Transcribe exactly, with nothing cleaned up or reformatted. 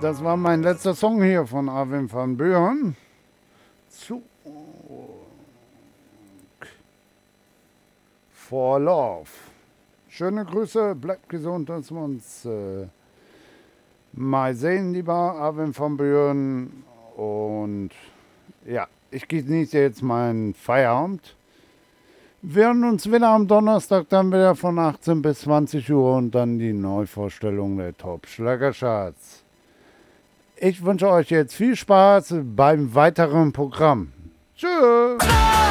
Das war mein letzter Song hier von Armin van Buuren. Zu For Love. Schöne Grüße, bleibt gesund, dass wir uns äh, mal sehen, lieber Armin van Buuren. Und ja, ich genieße jetzt meinen Feierabend. Wir hören uns wieder am Donnerstag, dann wieder von achtzehn bis zwanzig Uhr und dann die Neuvorstellung der Top-Schlagercharts. Ich wünsche euch jetzt viel Spaß beim weiteren Programm. Tschüss!